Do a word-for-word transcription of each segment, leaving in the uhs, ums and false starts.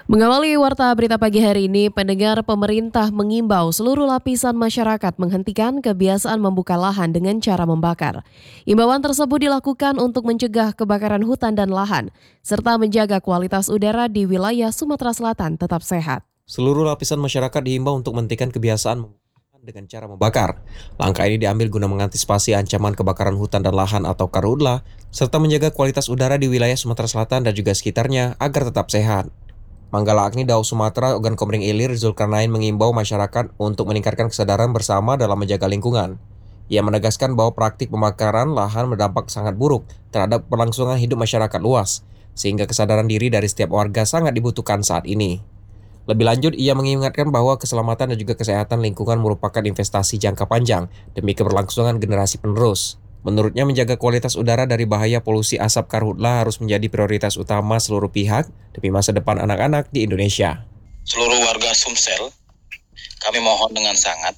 Mengawali Warta Berita Pagi hari ini, pendengar pemerintah mengimbau seluruh lapisan masyarakat menghentikan kebiasaan membuka lahan dengan cara membakar. Imbauan tersebut dilakukan untuk mencegah kebakaran hutan dan lahan, serta menjaga kualitas udara di wilayah Sumatera Selatan tetap sehat. Seluruh lapisan masyarakat diimbau untuk menghentikan kebiasaan dengan cara membakar. Langkah ini diambil guna mengantisipasi ancaman kebakaran hutan dan lahan atau karhutla, serta menjaga kualitas udara di wilayah Sumatera Selatan dan juga sekitarnya agar tetap sehat. Manggala Agni Daud Sumatera Ogan Komering Ilir Zulkarnain mengimbau masyarakat untuk meningkatkan kesadaran bersama dalam menjaga lingkungan. Ia menegaskan bahwa praktik pembakaran lahan berdampak sangat buruk terhadap kelangsungan hidup masyarakat luas, sehingga kesadaran diri dari setiap warga sangat dibutuhkan saat ini. Lebih lanjut, ia mengingatkan bahwa keselamatan dan juga kesehatan lingkungan merupakan investasi jangka panjang demi keberlangsungan generasi penerus. Menurutnya, menjaga kualitas udara dari bahaya polusi asap karhutla harus menjadi prioritas utama seluruh pihak demi masa depan anak-anak di Indonesia. Seluruh warga Sumsel, kami mohon dengan sangat,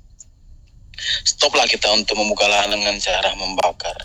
stoplah kita untuk membuka lahan dengan cara membakar.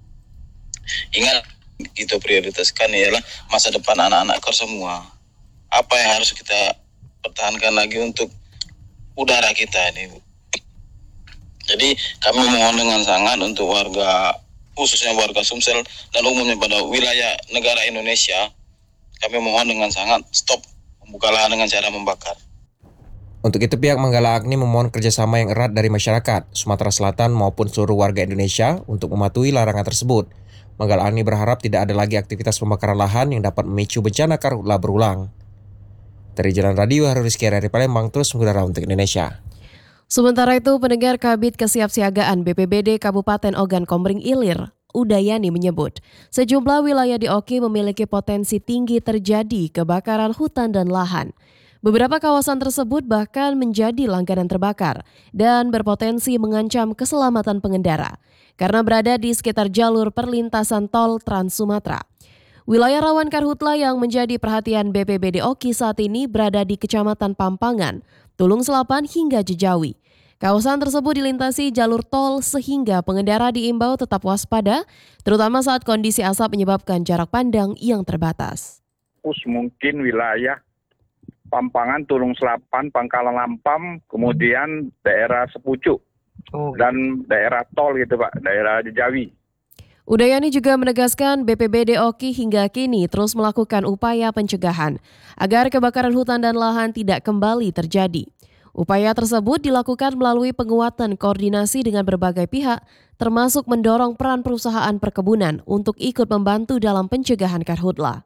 Ingat, itu prioritaskan ialah masa depan anak-anak kau semua. Apa yang harus kita pertahankan lagi untuk udara kita ini. Jadi kami mohon dengan sangat untuk warga, khususnya warga Sumsel dan umumnya pada wilayah negara Indonesia, kami mohon dengan sangat stop membuka lahan dengan cara membakar. Untuk itu pihak Manggala Agni memohon kerjasama yang erat dari masyarakat, Sumatera Selatan maupun seluruh warga Indonesia untuk mematuhi larangan tersebut. Manggala Agni berharap tidak ada lagi aktivitas pembakaran lahan yang dapat memicu bencana karhutla berulang. Dari Jalan Radio, Harus Rizky dari Palembang, terus mengudara untuk Indonesia. Sementara itu, pendengar Kabid Kesiapsiagaan B P B D Kabupaten Ogan Komering Ilir, Udayani menyebut, sejumlah wilayah di Oki memiliki potensi tinggi terjadi kebakaran hutan dan lahan. Beberapa kawasan tersebut bahkan menjadi langganan terbakar dan berpotensi mengancam keselamatan pengendara karena berada di sekitar jalur perlintasan tol Trans Sumatera. Wilayah rawan karhutla yang menjadi perhatian B P B D Oki saat ini berada di Kecamatan Pampangan, Tulung Selapan hingga Jejawi. Kawasan tersebut dilintasi jalur tol sehingga pengendara diimbau tetap waspada, terutama saat kondisi asap menyebabkan jarak pandang yang terbatas. Mungkin wilayah Pampangan, Tulung Selapan, Pangkalan Lampam, kemudian daerah Sepucuk, oh. dan daerah tol gitu Pak, daerah Jejawi. Udayani juga menegaskan B P B D Oki hingga kini terus melakukan upaya pencegahan agar kebakaran hutan dan lahan tidak kembali terjadi. Upaya tersebut dilakukan melalui penguatan koordinasi dengan berbagai pihak, termasuk mendorong peran perusahaan perkebunan untuk ikut membantu dalam pencegahan karhutla.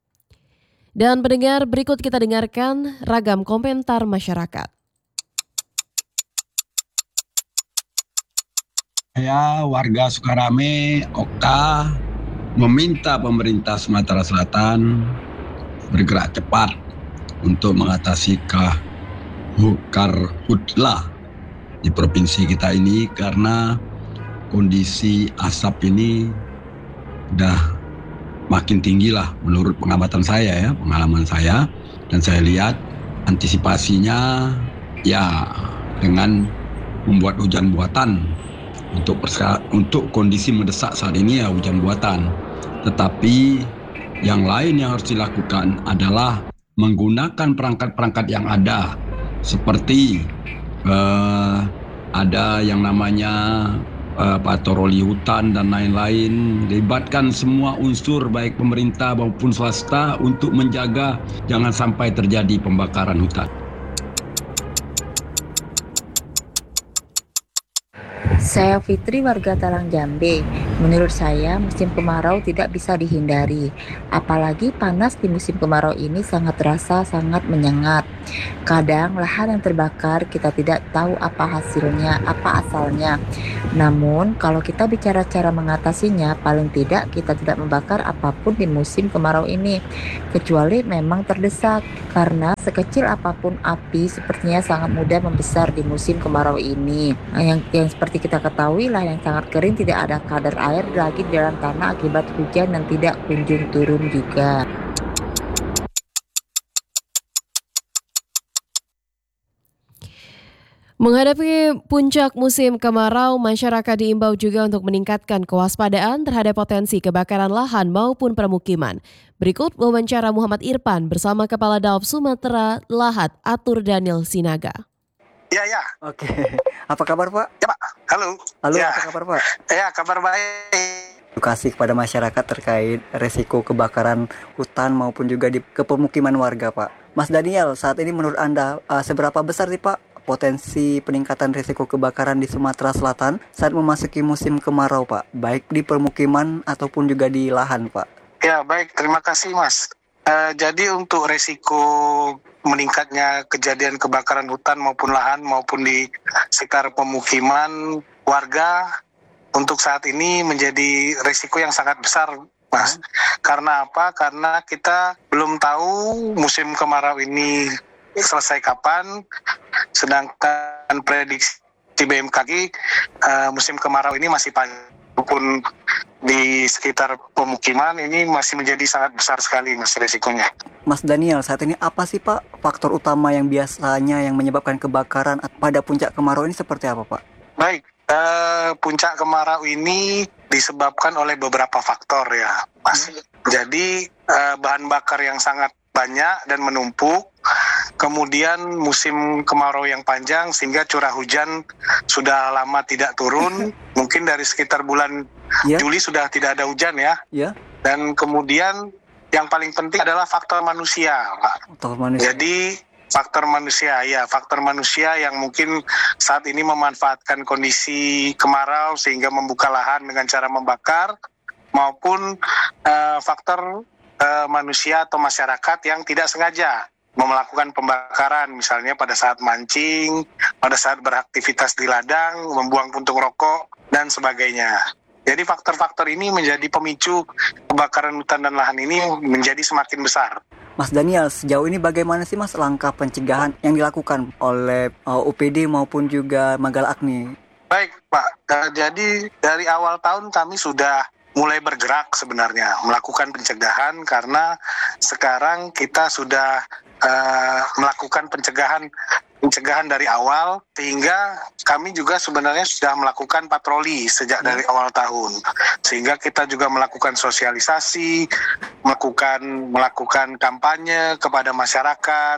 Dan pendengar, berikut kita dengarkan ragam komentar masyarakat. Saya warga Sukarame, Okta, meminta pemerintah Sumatera Selatan bergerak cepat untuk mengatasi karhutla di provinsi kita ini karena kondisi asap ini udah makin tinggi lah menurut pengamatan saya ya, pengalaman saya, dan saya lihat antisipasinya ya dengan membuat hujan buatan. Untuk persa- untuk kondisi mendesak saat ini ya hujan buatan. Tetapi yang lain yang harus dilakukan adalah menggunakan perangkat-perangkat yang ada. Seperti uh, ada yang namanya uh, patroli hutan dan lain-lain. Libatkan semua unsur baik pemerintah maupun swasta untuk menjaga jangan sampai terjadi pembakaran hutan. Saya Fitri, warga Talang Jambe. Menurut saya musim kemarau tidak bisa dihindari. Apalagi panas di musim kemarau ini sangat terasa, sangat menyengat. Kadang lahan yang terbakar kita tidak tahu apa hasilnya, apa asalnya. Namun kalau kita bicara cara mengatasinya, paling tidak kita tidak membakar apapun di musim kemarau ini. Kecuali memang terdesak, karena sekecil apapun api sepertinya sangat mudah membesar di musim kemarau ini. Yang, yang seperti kita ketahui lah yang sangat kering, tidak ada kadar air lagi di dalam tanah akibat hujan yang tidak kunjung turun juga. Menghadapi puncak musim kemarau, masyarakat diimbau juga untuk meningkatkan kewaspadaan terhadap potensi kebakaran lahan maupun permukiman. Berikut wawancara Muhammad Irfan bersama Kepala Daop Sumatera Lahat Atur Daniel Sinaga. Ya, ya. Oke, apa kabar Pak? Ya, Pak. Halo. Halo, Ya. apa kabar Pak? Ya, kabar baik. Edukasi kepada masyarakat terkait resiko kebakaran hutan maupun juga di ke pemukiman warga Pak. Mas Daniel, saat ini menurut Anda uh, seberapa besar sih Pak potensi peningkatan risiko kebakaran di Sumatera Selatan saat memasuki musim kemarau Pak, baik di permukiman ataupun juga di lahan Pak? Ya, baik. Terima kasih, Mas. Uh, jadi untuk resiko meningkatnya kejadian kebakaran hutan maupun lahan maupun di sekitar pemukiman warga untuk saat ini menjadi risiko yang sangat besar, Mas. Hmm. Karena apa? Karena kita belum tahu musim kemarau ini selesai kapan, sedangkan prediksi B M K G uh, musim kemarau ini masih panjang, walaupun di sekitar pemukiman ini masih menjadi sangat besar sekali mas resikonya. Mas Daniel, saat ini apa sih Pak faktor utama yang biasanya yang menyebabkan kebakaran pada puncak kemarau ini seperti apa Pak? Baik, uh, puncak kemarau ini disebabkan oleh beberapa faktor ya mas. Hmm. Jadi uh, bahan bakar yang sangat banyak dan menumpuk, kemudian musim kemarau yang panjang sehingga curah hujan sudah lama tidak turun, mungkin dari sekitar bulan yeah. Juli sudah tidak ada hujan ya. Yeah. Dan kemudian yang paling penting adalah faktor manusia, Pak. Faktor manusia. Jadi faktor manusia, ya faktor manusia yang mungkin saat ini memanfaatkan kondisi kemarau sehingga membuka lahan dengan cara membakar, maupun uh, faktor uh, manusia atau masyarakat yang tidak sengaja melakukan pembakaran, misalnya pada saat mancing, pada saat beraktivitas di ladang, membuang puntung rokok, dan sebagainya. Jadi faktor-faktor ini menjadi pemicu kebakaran hutan dan lahan ini menjadi semakin besar. Mas Daniel, sejauh ini bagaimana sih Mas langkah pencegahan yang dilakukan oleh uh, U P D maupun juga Manggala Agni? Baik Pak, uh, jadi dari awal tahun kami sudah mulai bergerak sebenarnya melakukan pencegahan karena sekarang kita sudah uh, melakukan pencegahan pencegahan dari awal sehingga kami juga sebenarnya sudah melakukan patroli sejak dari awal tahun sehingga kita juga melakukan sosialisasi, melakukan melakukan kampanye kepada masyarakat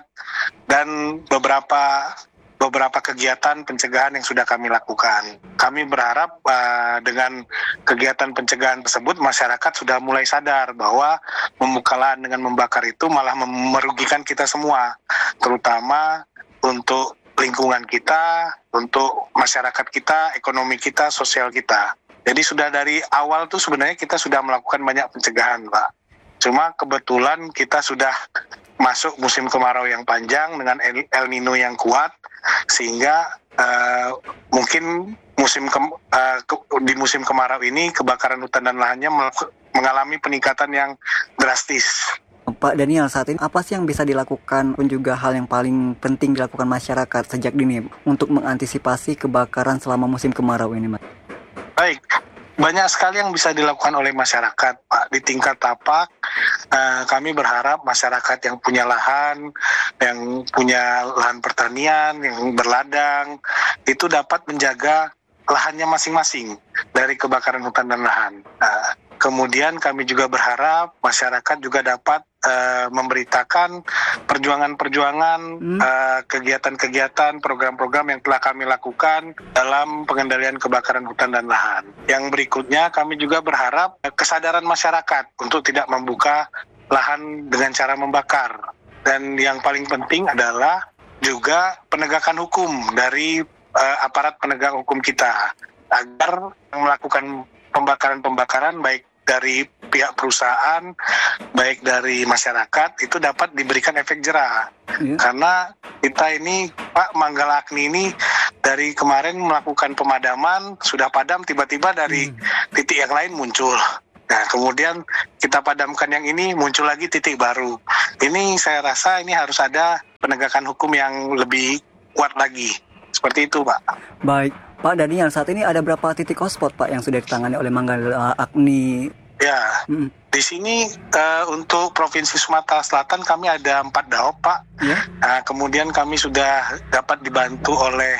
dan beberapa beberapa kegiatan pencegahan yang sudah kami lakukan. Kami berharap uh, dengan kegiatan pencegahan tersebut masyarakat sudah mulai sadar bahwa membuka lahan dengan membakar itu malah merugikan kita semua, terutama untuk lingkungan kita, untuk masyarakat kita, ekonomi kita, sosial kita. Jadi sudah dari awal tuh sebenarnya kita sudah melakukan banyak pencegahan, Pak. Cuma kebetulan kita sudah masuk musim kemarau yang panjang dengan El Nino yang kuat, sehingga uh, mungkin musim ke, uh, ke, di musim kemarau ini kebakaran hutan dan lahannya mengalami peningkatan yang drastis. Pak Daniel, saat ini apa sih yang bisa dilakukan pun juga hal yang paling penting dilakukan masyarakat sejak dini untuk mengantisipasi kebakaran selama musim kemarau ini, Mas? Baik, banyak sekali yang bisa dilakukan oleh masyarakat, Pak. Di tingkat tapak, uh, kami berharap masyarakat yang punya lahan, yang punya lahan pertanian, yang berladang, itu dapat menjaga lahannya masing-masing dari kebakaran hutan dan lahan. Uh, kemudian kami juga berharap masyarakat juga dapat uh, memberitakan perjuangan-perjuangan, hmm. uh, kegiatan-kegiatan, program-program yang telah kami lakukan dalam pengendalian kebakaran hutan dan lahan. Yang berikutnya kami juga berharap uh, kesadaran masyarakat untuk tidak membuka lahan dengan cara membakar. Dan yang paling penting adalah juga penegakan hukum dari uh, aparat penegak hukum kita agar melakukan pembakaran-pembakaran baik dari pihak perusahaan, baik dari masyarakat itu dapat diberikan efek jera. Yeah. Karena kita ini Pak Manggala Agni ini dari kemarin melakukan pemadaman sudah padam, tiba-tiba dari hmm. titik yang lain muncul. Nah, kemudian kita padamkan yang ini, muncul lagi titik baru. Ini saya rasa ini harus ada penegakan hukum yang lebih kuat lagi. Seperti itu, Pak. Baik. Pak Daniel, saat ini ada berapa titik hotspot Pak yang sudah ditangani oleh Manggala Agni? Ya, hmm. di sini uh, untuk Provinsi Sumatera Selatan kami ada empat daop Pak. Yeah. Nah, kemudian kami sudah dapat dibantu oleh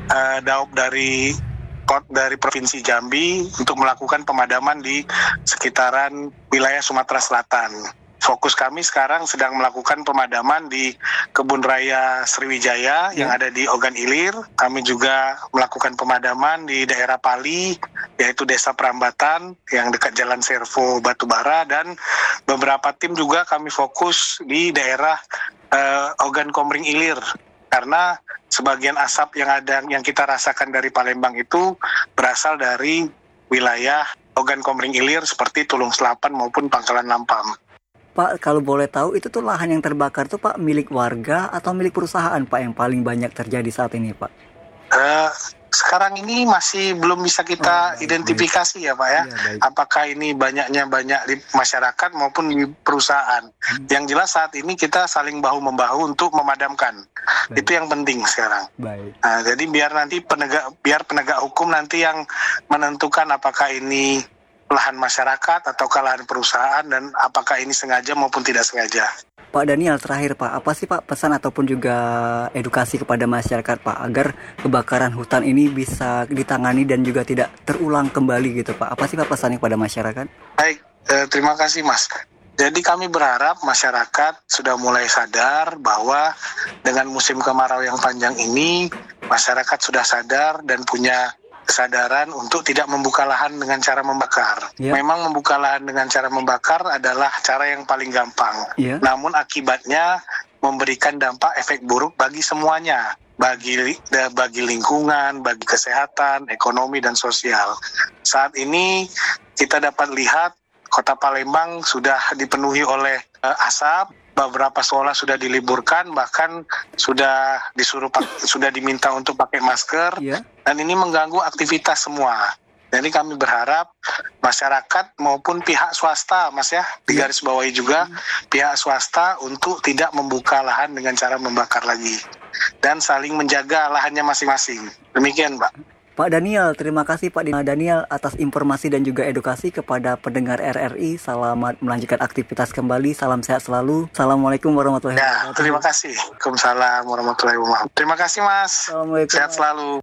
uh, Daob dari dari Provinsi Jambi untuk melakukan pemadaman di sekitaran wilayah Sumatera Selatan. Fokus kami sekarang sedang melakukan pemadaman di Kebun Raya Sriwijaya yang ada di Ogan Ilir. Kami juga melakukan pemadaman di daerah Pali, yaitu Desa Prambatan yang dekat Jalan Servo Batubara, dan beberapa tim juga kami fokus di daerah uh, Ogan Komering Ilir, karena sebagian asap yang ada yang kita rasakan dari Palembang itu berasal dari wilayah Ogan Komering Ilir seperti Tulung Selapan maupun Pangkalan Lampam. Pak, kalau boleh tahu itu tuh lahan yang terbakar tuh Pak milik warga atau milik perusahaan Pak yang paling banyak terjadi saat ini Pak? Uh, sekarang ini masih belum bisa kita oh, identifikasi baik. ya Pak ya, ya apakah ini banyaknya banyak di masyarakat maupun di perusahaan. Hmm. Yang jelas saat ini kita saling bahu-membahu untuk memadamkan. Baik. Itu yang penting sekarang. Baik. Nah, jadi biar nanti penegak biar penegak hukum nanti yang menentukan apakah ini lahan masyarakat atau lahan perusahaan dan apakah ini sengaja maupun tidak sengaja. Pak Daniel, terakhir Pak, apa sih Pak pesan ataupun juga edukasi kepada masyarakat Pak agar kebakaran hutan ini bisa ditangani dan juga tidak terulang kembali gitu Pak? Apa sih Pak pesannya kepada masyarakat? Baik, eh, terima kasih Mas. Jadi kami berharap masyarakat sudah mulai sadar bahwa dengan musim kemarau yang panjang ini, masyarakat sudah sadar dan punya kesadaran untuk tidak membuka lahan dengan cara membakar. Yeah. Memang membuka lahan dengan cara membakar adalah cara yang paling gampang. Yeah. Namun akibatnya memberikan dampak efek buruk bagi semuanya, bagi bagi lingkungan, bagi kesehatan, ekonomi dan sosial. Saat ini kita dapat lihat Kota Palembang sudah dipenuhi oleh uh, asap. Beberapa sekolah sudah diliburkan, bahkan sudah disuruh sudah diminta untuk pakai masker, yeah. Dan ini mengganggu aktivitas semua. Jadi kami berharap masyarakat maupun pihak swasta, Mas ya, digarisbawahi juga mm. pihak swasta untuk tidak membuka lahan dengan cara membakar lagi dan saling menjaga lahannya masing-masing. Demikian, Pak. Pak Daniel, terima kasih Pak Daniel atas informasi dan juga edukasi kepada pendengar R R I. Selamat melanjutkan aktivitas kembali. Salam sehat selalu. Assalamualaikum warahmatullahi wabarakatuh. Ya, terima kasih. Waalaikumsalam warahmatullahi wabarakatuh. Terima kasih Mas. Assalamualaikum. Sehat selalu.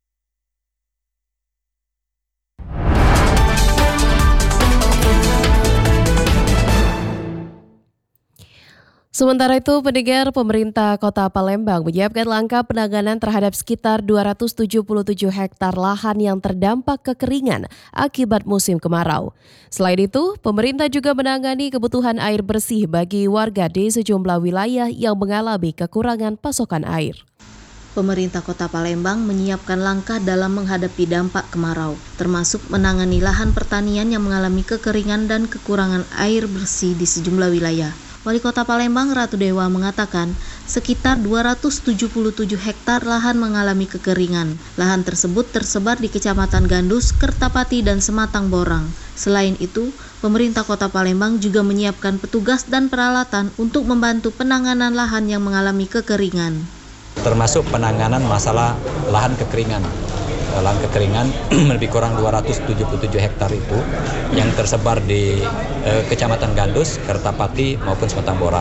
Sementara itu, pendengar, pemerintah Kota Palembang menyiapkan langkah penanganan terhadap sekitar dua ratus tujuh puluh tujuh hektar lahan yang terdampak kekeringan akibat musim kemarau. Selain itu, pemerintah juga menangani kebutuhan air bersih bagi warga di sejumlah wilayah yang mengalami kekurangan pasokan air. Pemerintah Kota Palembang menyiapkan langkah dalam menghadapi dampak kemarau, termasuk menangani lahan pertanian yang mengalami kekeringan dan kekurangan air bersih di sejumlah wilayah. Wali Kota Palembang Ratu Dewa mengatakan sekitar dua ratus tujuh puluh tujuh hektar lahan mengalami kekeringan. Lahan tersebut tersebar di Kecamatan Gandus, Kertapati, dan Sematang Borang. Selain itu, pemerintah Kota Palembang juga menyiapkan petugas dan peralatan untuk membantu penanganan lahan yang mengalami kekeringan. Termasuk penanganan masalah lahan kekeringan. Lahan kekeringan lebih kurang dua ratus tujuh puluh tujuh hektar itu yang tersebar di eh, Kecamatan Gandus, Kertapati maupun Sematang Borang.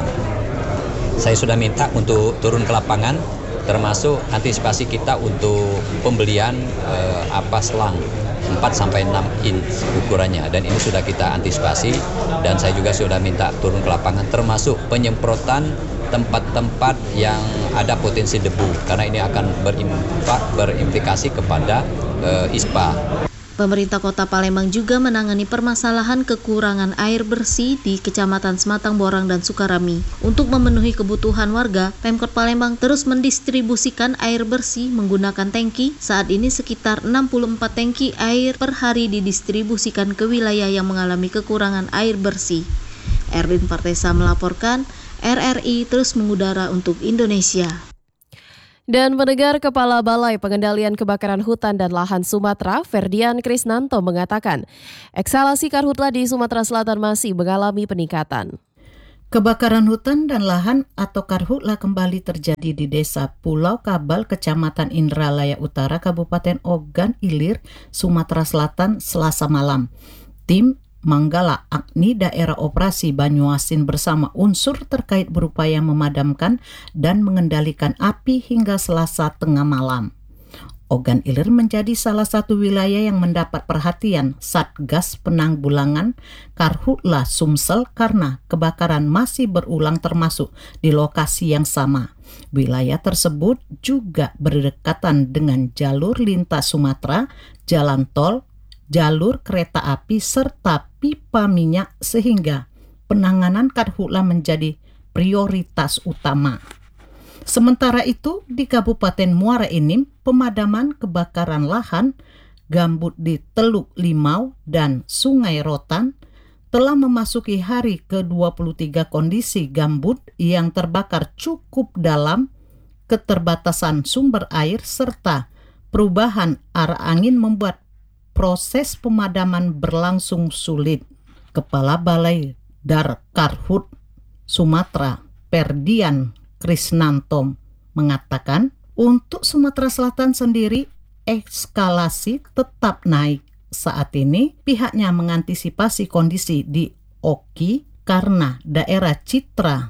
Saya sudah minta untuk turun ke lapangan, termasuk antisipasi kita untuk pembelian eh, apa selang empat sampai enam inch ukurannya, dan ini sudah kita antisipasi, dan saya juga sudah minta turun ke lapangan termasuk penyemprotan tempat-tempat yang ada potensi debu, karena ini akan berimpak, berimplikasi kepada uh, I S P A. Pemerintah Kota Palembang juga menangani permasalahan kekurangan air bersih di Kecamatan Sematang Borang dan Sukarami. Untuk memenuhi kebutuhan warga, Pemkot Palembang terus mendistribusikan air bersih menggunakan tangki. Saat ini sekitar enam puluh empat tangki air per hari didistribusikan ke wilayah yang mengalami kekurangan air bersih. Erwin Partesa melaporkan, R R I terus mengudara untuk Indonesia. Dan pendengar, Kepala Balai Pengendalian Kebakaran Hutan dan Lahan Sumatera, Ferdian Krisnanto, mengatakan eksalasi karhutla di Sumatera Selatan masih mengalami peningkatan. Kebakaran hutan dan lahan atau karhutla kembali terjadi di Desa Pulau Kabal, Kecamatan Indralaya Utara, Kabupaten Ogan Ilir, Sumatera Selatan, Selasa malam. Tim Manggala Agni Daerah Operasi Banyuasin bersama unsur terkait berupaya memadamkan dan mengendalikan api hingga Selasa tengah malam. Ogan Ilir menjadi salah satu wilayah yang mendapat perhatian Satgas Penanggulangan Karhutla Sumsel karena kebakaran masih berulang termasuk di lokasi yang sama. Wilayah tersebut juga berdekatan dengan jalur lintas Sumatera, jalan tol, jalur kereta api, serta pipa minyak sehingga penanganan karhutla menjadi prioritas utama. Sementara itu, di Kabupaten Muara Enim, pemadaman kebakaran lahan, gambut di Teluk Limau, dan Sungai Rotan telah memasuki hari ke dua puluh tiga. Kondisi gambut yang terbakar cukup dalam, keterbatasan sumber air, serta perubahan arah angin membuat proses pemadaman berlangsung sulit. Kepala Balai Dar Karhut Sumatera, Perdian Krisnanto, mengatakan untuk Sumatera Selatan sendiri eskalasi tetap naik. Saat ini pihaknya mengantisipasi kondisi di Oki karena daerah Citra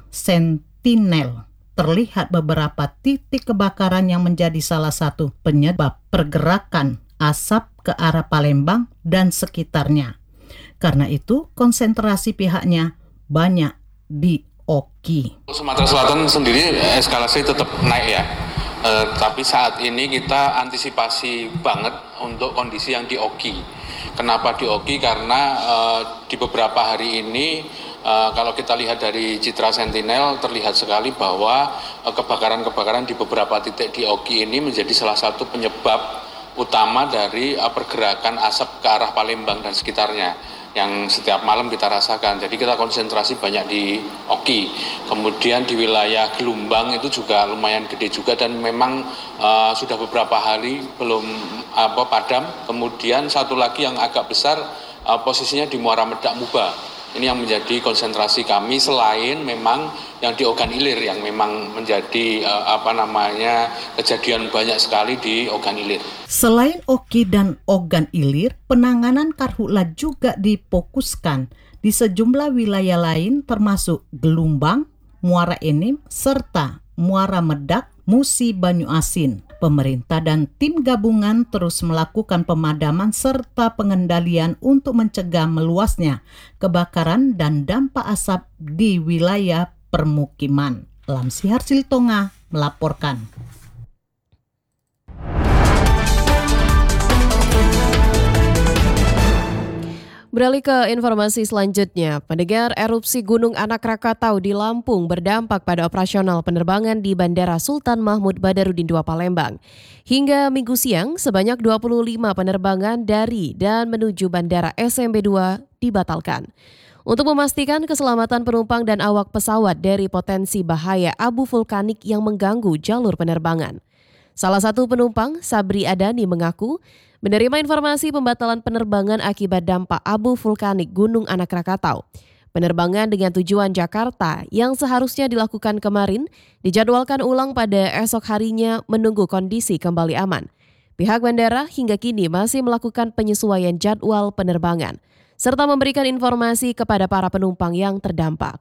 Sentinel terlihat beberapa titik kebakaran yang menjadi salah satu penyebab pergerakan asap ke arah Palembang dan sekitarnya. Karena itu konsentrasi pihaknya banyak di Oki. Sumatera Selatan sendiri eskalasi tetap naik ya, e, tapi saat ini kita antisipasi banget untuk kondisi yang di Oki. Kenapa di Oki? Karena e, di beberapa hari ini e, kalau kita lihat dari Citra Sentinel terlihat sekali bahwa e, kebakaran-kebakaran di beberapa titik di Oki ini menjadi salah satu penyebab utama dari e, pergerakan asap ke arah Palembang dan sekitarnya yang setiap malam kita rasakan. Jadi kita konsentrasi banyak di Oki. Kemudian di wilayah Gelumbang itu juga lumayan gede juga dan memang uh, sudah beberapa hari belum apa padam. Kemudian satu lagi yang agak besar uh, posisinya di Muara Medak Muba. Ini yang menjadi konsentrasi kami selain memang yang di Ogan Ilir yang memang menjadi uh, apa namanya kejadian banyak sekali di Ogan Ilir. Selain Oki dan Ogan Ilir, penanganan karhutla juga difokuskan di sejumlah wilayah lain termasuk Gelumbang, Muara Enim, serta Muara Medak, Musi Banyu Asin. Pemerintah dan tim gabungan terus melakukan pemadaman serta pengendalian untuk mencegah meluasnya kebakaran dan dampak asap di wilayah permukiman. Lamsi Harsiltonga melaporkan. Beralih ke informasi selanjutnya, pendengar, erupsi Gunung Anak Rakatau di Lampung berdampak pada operasional penerbangan di Bandara Sultan Mahmud Badarudin dua Palembang. Hingga minggu siang, sebanyak dua puluh lima penerbangan dari dan menuju Bandara S M B dua dibatalkan. Untuk memastikan keselamatan penumpang dan awak pesawat dari potensi bahaya abu vulkanik yang mengganggu jalur penerbangan. Salah satu penumpang, Sabri Adani, mengaku menerima informasi pembatalan penerbangan akibat dampak abu vulkanik Gunung Anak Rakatau. Penerbangan dengan tujuan Jakarta yang seharusnya dilakukan kemarin dijadwalkan ulang pada esok harinya menunggu kondisi kembali aman. Pihak bandara hingga kini masih melakukan penyesuaian jadwal penerbangan serta memberikan informasi kepada para penumpang yang terdampak.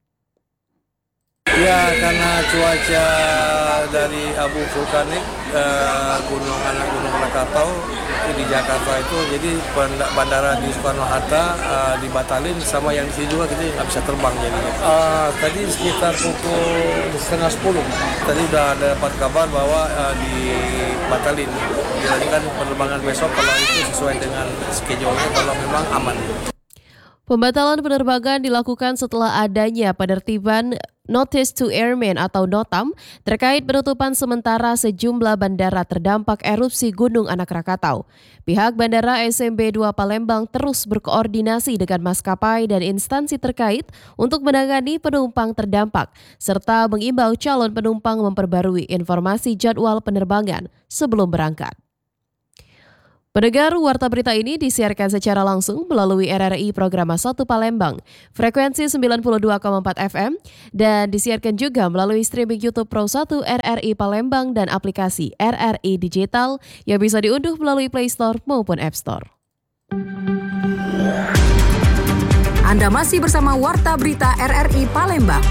Ya, karena cuaca dari abu vulkanik eh, Gunung Anak Gunung Rakatau itu di Jakarta itu, jadi bandara di Soekarno-Hatta eh, dibatalin, sama yang di sini juga kita nggak bisa terbang jadinya. Eh, tadi sekitar pukul setengah sepuluh, tadi udah ada dapat kabar bahwa eh, dibatalin. Jadi kan penerbangan besok kalau itu sesuai dengan schedule-nya kalau memang aman. Pembatalan penerbangan dilakukan setelah adanya penertiban Notice to Airmen atau NOTAM terkait penutupan sementara sejumlah bandara terdampak erupsi Gunung Anak Rakatau. Pihak Bandara S M B dua Palembang terus berkoordinasi dengan maskapai dan instansi terkait untuk menangani penumpang terdampak, serta mengimbau calon penumpang memperbarui informasi jadwal penerbangan sebelum berangkat. Pendengar, warta berita ini disiarkan secara langsung melalui R R I Programa satu Palembang, frekuensi sembilan puluh dua koma empat F M, dan disiarkan juga melalui streaming YouTube Pro satu R R I Palembang dan aplikasi R R I Digital yang bisa diunduh melalui Play Store maupun App Store. Anda masih bersama Warta Berita R R I Palembang.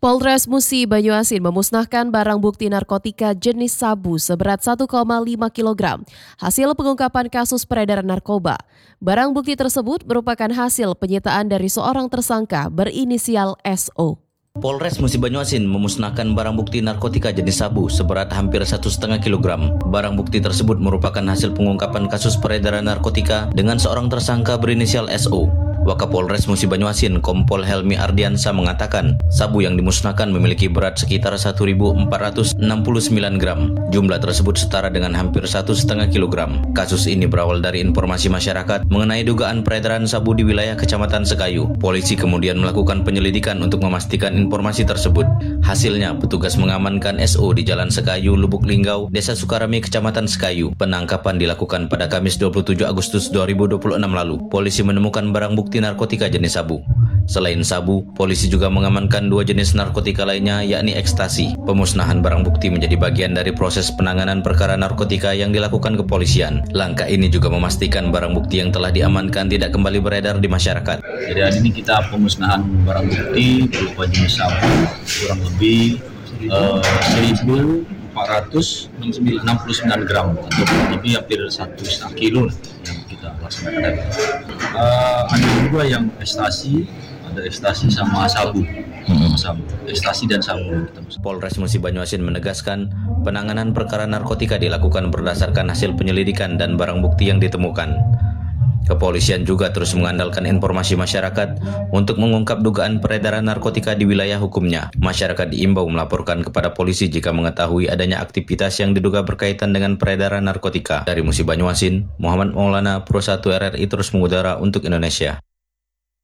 Polres Musi Banyuasin memusnahkan barang bukti narkotika jenis sabu seberat satu koma lima kilogram, hasil pengungkapan kasus peredaran narkoba. Barang bukti tersebut merupakan hasil penyitaan dari seorang tersangka berinisial S O. Polres Musi Banyuasin memusnahkan barang bukti narkotika jenis sabu seberat hampir satu setengah kilogram. Barang bukti tersebut merupakan hasil pengungkapan kasus peredaran narkotika dengan seorang tersangka berinisial S O. Wakapolres Musi Banyuasin Kompol Helmi Ardiansa mengatakan, sabu yang dimusnahkan memiliki berat sekitar satu ribu empat ratus enam puluh sembilan gram. Jumlah tersebut setara dengan hampir satu setengah kilogram. Kasus ini berawal dari informasi masyarakat mengenai dugaan peredaran sabu di wilayah Kecamatan Sekayu. Polisi kemudian melakukan penyelidikan untuk memastikan informasi tersebut. Hasilnya, petugas mengamankan S O di Jalan Sekayu, Lubuk Linggau, Desa Sukarami, Kecamatan Sekayu. Penangkapan dilakukan pada Kamis dua puluh tujuh Agustus dua ribu dua puluh enam lalu. Polisi menemukan barang bukti narkotika jenis sabu. Selain sabu, polisi juga mengamankan dua jenis narkotika lainnya, yakni ekstasi. Pemusnahan barang bukti menjadi bagian dari proses penanganan perkara narkotika yang dilakukan kepolisian. Langkah ini juga memastikan barang bukti yang telah diamankan tidak kembali beredar di masyarakat. Jadi hari ini kita pemusnahan barang bukti berupa jenis sabu kurang lebih uh, seribu empat ratus enam puluh sembilan gram atau kurang lebih hampir satu setengah kilo yang kita laksanakan. Uh, ada juga yang ekstasi, ada ekstasi sama sabu, hmm. sabu, ekstasi dan sabu. Polres Musi Banyuasin menegaskan penanganan perkara narkotika dilakukan berdasarkan hasil penyelidikan dan barang bukti yang ditemukan. Kepolisian juga terus mengandalkan informasi masyarakat untuk mengungkap dugaan peredaran narkotika di wilayah hukumnya. Masyarakat diimbau melaporkan kepada polisi jika mengetahui adanya aktivitas yang diduga berkaitan dengan peredaran narkotika. Dari Musi Banyuasin, Muhammad Maulana, Pro satu R R I terus mengudara untuk Indonesia.